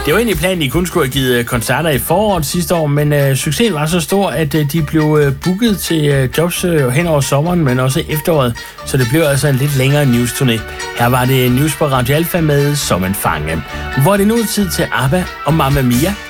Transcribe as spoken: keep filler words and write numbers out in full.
Det var egentlig planen, at de kun skulle have givet koncerter i foråret sidste år, men øh, succesen var så stor, at øh, de blev øh, booket til øh, jobs øh, hen over sommeren, men også efteråret, så det blev altså en lidt længere news-turné. Her var det News på Radio Alfa med Som en fange. Hvor er det nu tid til ABBA og Mamma Mia.